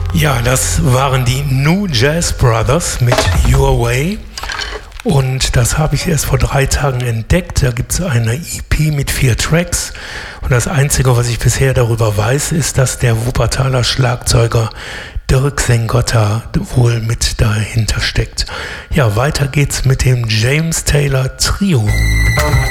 Ja, das waren die New Jazz Brothers mit Your Way. Und das habe ich erst vor 3 Tagen entdeckt. Da gibt es eine EP mit 4 Tracks. Und das Einzige, was ich bisher darüber weiß, ist, dass der Wuppertaler Schlagzeuger Dirk Sengotta wohl mit dahinter steckt. Ja, weiter geht's mit dem James Taylor Trio.